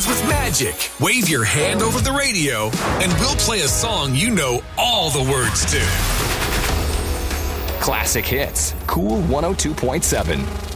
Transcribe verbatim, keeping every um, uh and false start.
Words with Magic. Wave your hand over the radio, and we'll play a song you know all the words to. Classic Hits. Cool one oh two point seven.